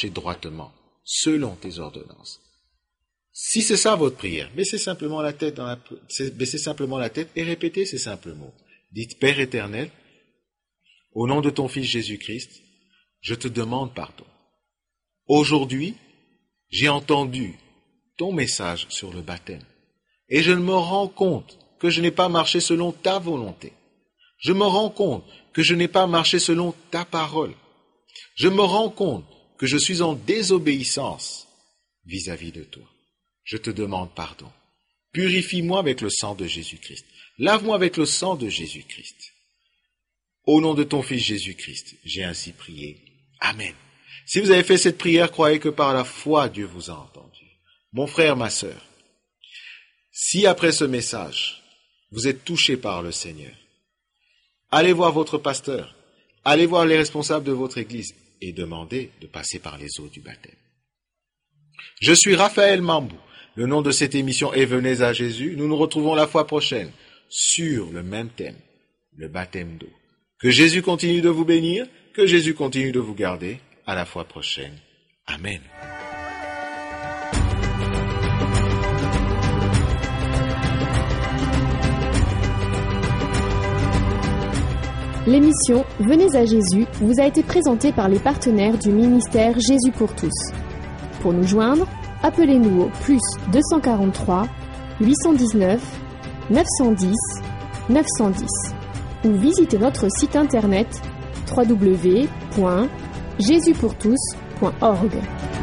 marcher droitement, selon tes ordonnances. Si c'est ça votre prière, baissez simplement la tête et répétez ces simples mots. Dites, Père éternel, au nom de ton Fils Jésus-Christ, je te demande pardon. Aujourd'hui, j'ai entendu ton message sur le baptême et je me rends compte que je n'ai pas marché selon ta volonté. Je me rends compte que je n'ai pas marché selon ta parole. Je me rends compte que je suis en désobéissance vis-à-vis de toi. Je te demande pardon. Purifie-moi avec le sang de Jésus-Christ. Lave-moi avec le sang de Jésus-Christ. Au nom de ton Fils Jésus-Christ, j'ai ainsi prié. Amen. Si vous avez fait cette prière, croyez que par la foi, Dieu vous a entendu. Mon frère, ma sœur, si après ce message, vous êtes touché par le Seigneur, allez voir votre pasteur, allez voir les responsables de votre église et demandez de passer par les eaux du baptême. Je suis Raphaël Mambou. Le nom de cette émission est Venez à Jésus. Nous nous retrouvons la fois prochaine sur le même thème, le baptême d'eau. Que Jésus continue de vous bénir, que Jésus continue de vous garder. À la fois prochaine. Amen. L'émission Venez à Jésus vous a été présentée par les partenaires du ministère Jésus pour tous. Pour nous joindre, appelez-nous au +243 819 910 910 ou visitez notre site internet www.jesuspourtous.org.